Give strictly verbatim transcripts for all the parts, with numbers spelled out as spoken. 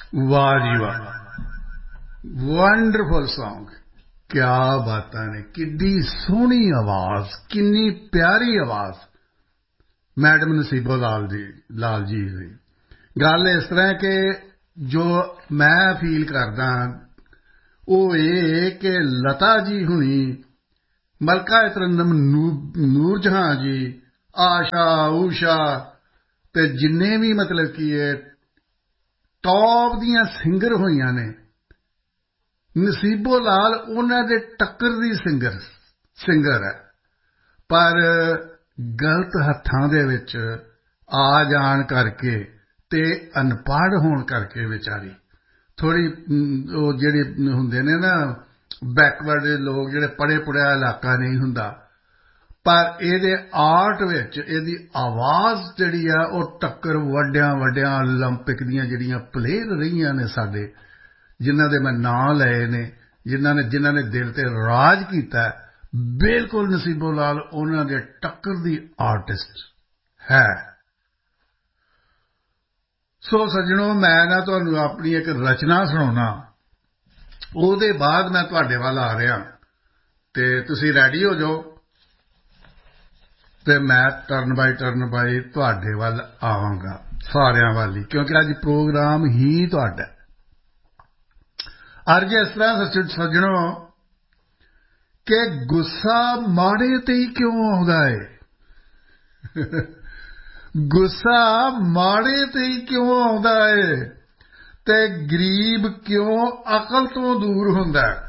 वाह जी वाह, wonderful song. क्या बातां ने, किड्डी सोहनी आवाज, किन्नी प्यारी आवाज मैडम नसीबो लाल जी लाल जी ਦੀ। गल इस तरह कि जो मैं फील करदा ਉਹ ਇਹ कि लता जी हुणी, मलका तरन्नुम नूर जहां जी, आशा ऊषा ते जिन्ने भी मतलब कि टॉप दियां सिंगर होईयां ने, नसीबो लाल उन्हां दे टक्कर दी सिंगर सिंगर है। पर गलत हत्थां दे विच आ जाण करके ते अनपढ़ होण करके विचारी थोड़ी ਉਹ ਜਿਹੜੇ ਹੁੰਦੇ ਨੇ ਨਾ ਬੈਕਵਰਡ ਲੋਕ, ਜਿਹੜੇ ਪੜ੍ਹੇ ਪੁੜ੍ਹਿਆ ਇਲਾਕਾ ਨਹੀਂ ਹੁੰਦਾ, ਪਰ ਇਹਦੇ ਆਰਟ ਵਿੱਚ ਇਹਦੀ ਆਵਾਜ਼ ਜਿਹੜੀ ਆ ਉਹ ਟੱਕਰ ਵੱਡਿਆਂ ਵੱਡਿਆਂ ਓਲੰਪਿਕ ਦੀਆਂ ਜਿਹੜੀਆਂ ਪਲੇਅਰ ਰਹੀਆਂ ਨੇ ਸਾਡੇ, ਜਿਨ੍ਹਾਂ ਦੇ ਮੈਂ ਨਾਂ ਲਏ ਨੇ, ਜਿਨ੍ਹਾਂ ਨੇ ਜਿਨ੍ਹਾਂ ਨੇ ਦਿਲ ਤੇ ਰਾਜ ਕੀਤਾ, ਬਿਲਕੁਲ ਨਸੀਬੋ ਲਾਲ ਉਹਨਾਂ ਦੇ ਟੱਕਰ ਦੀ ਆਰਟਿਸਟ ਹੈ। ਸੋ ਸੱਜਣੋ, ਮੈਂ ਨਾ ਤੁਹਾਨੂੰ ਆਪਣੀ ਇੱਕ ਰਚਨਾ ਸੁਣਾਉਣਾ, ਉਹਦੇ ਬਾਅਦ ਮੈਂ ਤੁਹਾਡੇ ਵੱਲ ਆ ਰਿਹਾ ਤੇ ਤੁਸੀਂ ਰੈਡੀ ਹੋ ਜਾਓ ਤੇ ਮੈਂ ਟਰਨ ਬਾਈ ਟਰਨ ਬਾਈ ਤੁਹਾਡੇ ਵੱਲ ਆਵਾਂਗਾ, ਸਾਰਿਆਂ ਵੱਲ ਹੀ, ਕਿਉਂਕਿ ਅੱਜ ਪ੍ਰੋਗਰਾਮ ਹੀ ਤੁਹਾਡਾ। ਅੱਜ ਇਸ ਤਰ੍ਹਾਂ ਸੱਜਣੋ ਕਿ ਗੁੱਸਾ ਮਾੜੇ ਤੇ ਹੀ ਕਿਉਂ ਆਉਂਦਾ ਹੈ, ਗੁੱਸਾ ਮਾੜੇ ਤੇ ਹੀ ਕਿਉਂ ਆਉਂਦਾ ਹੈ ਤੇ ਗਰੀਬ ਕਿਉਂ ਅਕਲ ਤੋਂ ਦੂਰ ਹੁੰਦਾ ਹੈ,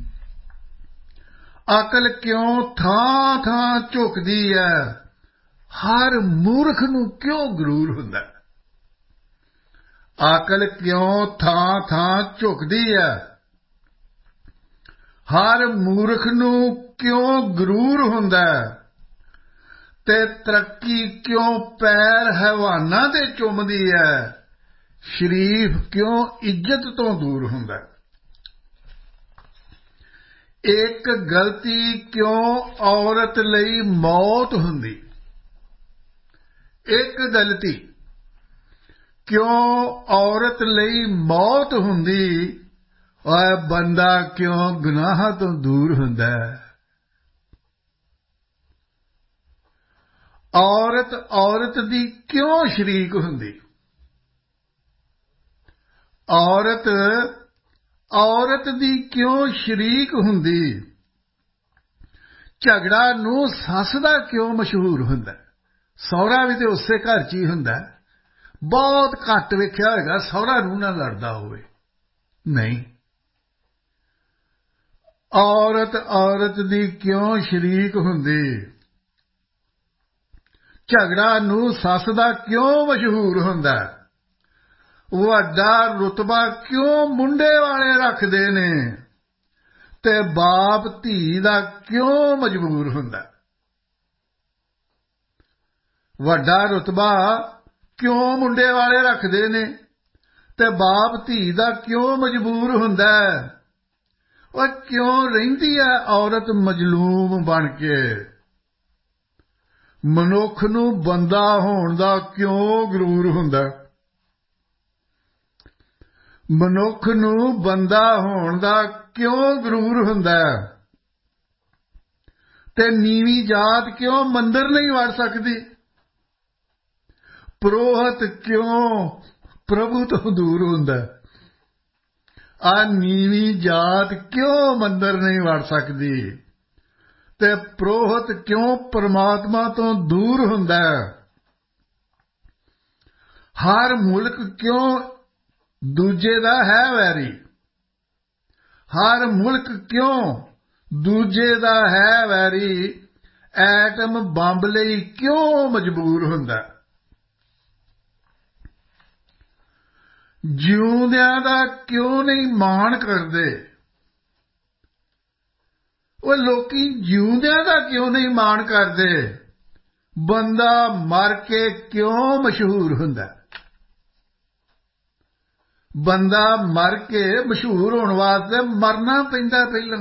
ਅਕਲ ਕਿਉਂ ਥਾਂ ਥਾਂ ਝੁਕਦੀ ਹੈ, ਹਰ ਮੂਰਖ ਨੂੰ ਕਿਉਂ ਗਰੂਰ ਹੁੰਦਾ ਹੈ, ਅਕਲ ਕਿਉਂ ਥਾਂ ਥਾਂ ਝੁਕਦੀ ਹੈ, ਹਰ ਮੂਰਖ ਨੂੰ ਕਿਉਂ ਗਰੂਰ ਹੁੰਦਾ ਹੈ, ਤੇ ਤਰੱਕੀ ਕਿਉਂ ਪੈਰ ਹੈਵਾਨਾਂ ਦੇ ਚੁੰਮਦੀ ਹੈ, ਸ਼ਰੀਫ ਕਿਉਂ ਇੱਜ਼ਤ ਤੋਂ ਦੂਰ ਹੁੰਦਾ ਹੈ, ਇੱਕ ਗਲਤੀ ਕਿਉਂ ਔਰਤ ਲਈ ਮੌਤ ਹੁੰਦੀ, ਇੱਕ ਗਲਤੀ ਕਿਉਂ ਔਰਤ ਲਈ ਮੌਤ ਹੁੰਦੀ, ਓਏ ਬੰਦਾ ਕਿਉਂ ਗੁਨਾਹਾਂ ਤੋਂ ਦੂਰ ਹੁੰਦਾ ਹੈ, ਔਰਤ ਔਰਤ ਦੀ ਕਿਉਂ ਸ਼ਰੀਕ ਹੁੰਦੀ, ਔਰਤ ਔਰਤ ਦੀ ਕਿਉਂ ਸ਼ਰੀਕ ਹੁੰਦੀ, ਝਗੜਾ ਨੂੰ ਸੱਸ ਦਾ ਕਿਉਂ ਮਸ਼ਹੂਰ ਹੁੰਦਾ, ਸਹੁਰਾ ਵੀ ਤੇ ਉਸੇ ਘਰ 'ਚ ਹੀ ਹੁੰਦਾ, ਬਹੁਤ ਘੱਟ ਵੇਖਿਆ ਹੋਏਗਾ ਸਹੁਰਾ ਨੂੰ ਨਾਲ ਲੜਦਾ ਹੋਵੇ, ਨਹੀਂ, ਔਰਤ ਔਰਤ ਦੀ ਕਿਉਂ ਸ਼ਰੀਕ ਹੁੰਦੀ, ਝਗੜਾ ਨੂੰ ਸੱਸ ਦਾ ਕਿਉਂ ਮਸ਼ਹੂਰ ਹੁੰਦਾ, ਵੱਡਾ ਰੁਤਬਾ ਕਿਉਂ ਮੁੰਡੇ ਵਾਲੇ ਰੱਖਦੇ ਨੇ ਤੇ ਬਾਪ ਧੀ ਦਾ ਕਿਉਂ ਮਜਬੂਰ ਹੁੰਦਾ, ਵੱਡਾ ਰੁਤਬਾ ਕਿਉਂ ਮੁੰਡੇ ਵਾਲੇ ਰੱਖਦੇ ਨੇ ਤੇ ਬਾਪ ਧੀ ਦਾ ਕਿਉਂ ਮਜਬੂਰ ਹੁੰਦਾ, ਉਹ ਕਿਉਂ ਰਹਿੰਦੀ ਹੈ ਔਰਤ ਮਜਲੂਮ ਬਣ ਕੇ, ਮਨੁੱਖ ਨੂੰ ਬੰਦਾ ਹੋਣ ਦਾ ਕਿਉਂ ਗਰੂਰ ਹੁੰਦਾ, ਮਨੁੱਖ ਨੂੰ ਬੰਦਾ ਹੋਣ ਦਾ ਕਿਉਂ ਗਰੂਰ ਹੁੰਦਾ, ਤੇ ਨੀਵੀਂ ਜਾਤ ਕਿਉਂ ਮੰਦਰ ਨਹੀਂ ਵੜ ਸਕਦੀ, ਪ੍ਰੋਹਤ ਕਿਉਂ ਪ੍ਰਭੂ ਤੋਂ ਦੂਰ ਹੁੰਦਾ, ਆ ਨੀਵੀਂ ਜਾਤ ਕਿਉਂ ਮੰਦਰ ਨਹੀਂ ਵੜ ਸਕਦੀ ਤੇ ਪ੍ਰੋਹਤ ਕਿਉਂ ਪਰਮਾਤਮਾ ਤੋਂ ਦੂਰ ਹੁੰਦਾ, ਹਰ ਮੁਲਕ ਕਿਉਂ ਦੂਜੇ ਦਾ ਹੈ ਵੈਰੀ, ਹਰ ਮੁਲਕ ਕਿਉਂ ਦੂਜੇ ਦਾ ਹੈ ਵੈਰੀ, ਐਟਮ ਬੰਬ ਲਈ ਕਿਉਂ ਮਜਬੂਰ ਹੁੰਦਾ, ਜਿਉਂਦਿਆਂ ਦਾ ਕਿਉਂ ਨਹੀਂ ਮਾਣ ਕਰਦੇ, ਉਹ ਲੋਕੀ ਜਿਉਂਦਿਆਂ ਦਾ ਕਿਉਂ ਨਹੀਂ ਮਾਣ ਕਰਦੇ, ਬੰਦਾ ਮਰ ਕੇ ਕਿਉਂ ਮਸ਼ਹੂਰ ਹੁੰਦਾ, ਬੰਦਾ ਮਰ ਕੇ ਮਸ਼ਹੂਰ ਹੋਣ ਵਾਸਤੇ ਮਰਨਾ ਪੈਂਦਾ ਪਹਿਲਾਂ,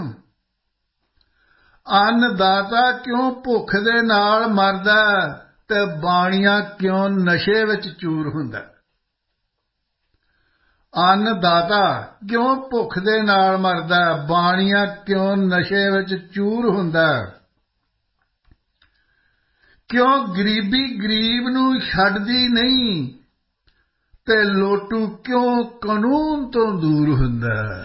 ਅੰਨਦਾਤਾ ਕਿਉਂ ਭੁੱਖ ਦੇ ਨਾਲ ਮਰਦਾ ਤੇ ਬਾਣੀਆ ਕਿਉਂ ਨਸ਼ੇ ਵਿੱਚ ਚੂਰ ਹੁੰਦਾ, ਅੰਨਦਾਤਾ ਕਿਉਂ ਭੁੱਖ ਦੇ ਨਾਲ ਮਰਦਾ ਹੈ, ਬਾਣੀਆ ਕਿਉਂ ਨਸ਼ੇ ਵਿੱਚ ਚੂਰ ਹੁੰਦਾ ਹੈ, ਕਿਉਂ ਗਰੀਬੀ ਗਰੀਬ ਨੂੰ ਛੱਡਦੀ ਨਹੀਂ ਤੇ ਲੋਟੂ ਕਿਉਂ ਕਾਨੂੰਨ ਤੋਂ ਦੂਰ ਹੁੰਦਾ ਹੈ,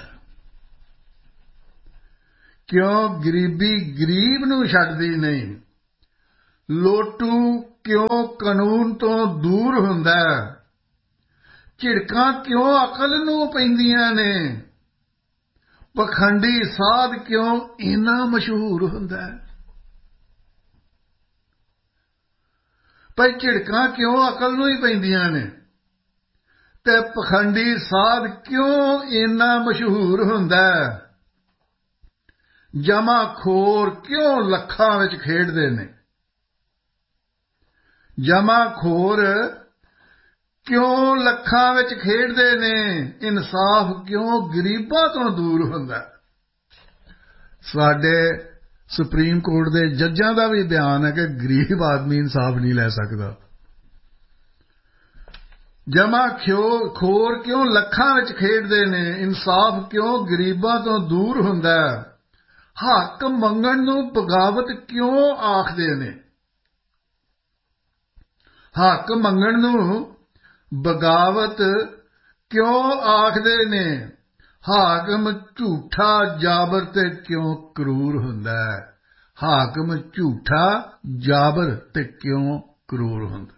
ਕਿਉਂ ਗਰੀਬੀ ਗਰੀਬ ਨੂੰ ਛੱਡਦੀ ਨਹੀਂ, ਲੋਟੂ ਕਿਉਂ ਕਾਨੂੰਨ ਤੋਂ ਦੂਰ ਹੁੰਦਾ ਹੈ, ਝਿੜਕਾਂ ਕਿਉਂ ਅਕਲ ਨੂੰ ਪੈਂਦੀਆਂ ਨੇ, ਪਖੰਡੀ ਸਾਧ ਕਿਉਂ ਇੰਨਾ ਮਸ਼ਹੂਰ ਹੁੰਦਾ ਹੈ। ਭਾਈ ਝਿੜਕਾਂ ਕਿਉਂ ਅਕਲ ਨੂੰ ਹੀ ਪੈਂਦੀਆਂ ਨੇ ਤੇ ਪਖੰਡੀ ਸਾਧ ਕਿਉਂ ਇੰਨਾ ਮਸ਼ਹੂਰ ਹੁੰਦਾ ਹੈ, ਜਮਾਖੋਰ ਕਿਉਂ ਲੱਖਾਂ ਵਿੱਚ ਖੇਡਦੇ ਨੇ, ਜਮਾਖੋਰ ਕਿਉਂ ਲੱਖਾਂ ਵਿੱਚ ਖੇਡਦੇ ਨੇ, ਇਨਸਾਫ ਕਿਉਂ ਗਰੀਬਾਂ ਤੋਂ ਦੂਰ ਹੁੰਦਾ। ਸਾਡੇ ਸੁਪਰੀਮ ਕੋਰਟ ਦੇ ਜੱਜਾਂ ਦਾ ਵੀ ਬਿਆਨ ਹੈ ਕਿ ਗਰੀਬ ਆਦਮੀ ਇਨਸਾਫ ਨਹੀਂ ਲੈ ਸਕਦਾ। ਜਮਾਖੋਰ ਕਿਉਂ ਲੱਖਾਂ ਵਿੱਚ ਖੇਡਦੇ ਨੇ, ਇਨਸਾਫ ਕਿਉਂ ਗਰੀਬਾਂ ਤੋਂ ਦੂਰ ਹੁੰਦਾ। ਹੱਕ ਮੰਗਣ ਨੂੰ ਬਗਾਵਤ ਕਿਉਂ ਆਖਦੇ ਨੇ, ਹੱਕ ਮੰਗਣ ਨੂੰ ਬਗਾਵਤ ਕਿਉਂ ਆਖਦੇ ਨੇ, ਹਾਕਮ ਝੂਠਾ ਜਾਬਰ ਤੇ ਕਿਉਂ ਕਰੂਰ ਹੁੰਦਾ ਹੈ, ਹਾਕਮ ਝੂਠਾ ਜਾਬਰ ਤੇ ਕਿਉਂ ਕਰੂਰ ਹੁੰਦਾ।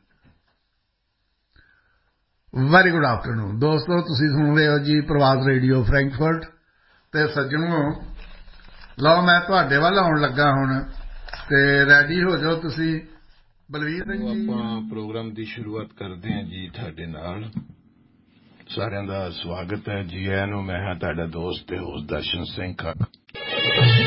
ਵੈਰੀ ਗੁੱਡ ਆਫਟਰਨੂਨ ਦੋਸਤੋ, ਤੁਸੀਂ ਸੁਣ ਰਹੇ ਹੋ ਜੀ ਪ੍ਰਵਾਸ ਰੇਡੀਓ ਫਰੈਂਕਫਰਟ। ਤੇ ਸੱਜਣੋ, ਲਓ ਮੈਂ ਤੁਹਾਡੇ ਵੱਲ ਆਉਣ ਲੱਗਾ ਹੁਣ, ਤੇ ਰੈਡੀ ਹੋ ਜਾਓ ਤੁਸੀਂ। ਬਲਵੀਰ ਸਿੰਘ ਜੀ, ਆਪਾਂ ਪ੍ਰੋਗਰਾਮ ਦੀ ਸ਼ੁਰੂਆਤ ਕਰਦੇ ਹਾਂ ਜੀ ਤੁਹਾਡੇ ਨਾਲ। ਸਾਰਿਆਂ ਦਾ ਸਵਾਗਤ ਹੈ ਜੀ ਆਇਆਂ ਨੂੰ। ਮੈਂ ਹਾਂ ਤੁਹਾਡਾ ਦੋਸਤ ਤੇ ਹੋਸਟ ਦਰਸ਼ਨ ਸਿੰਘ।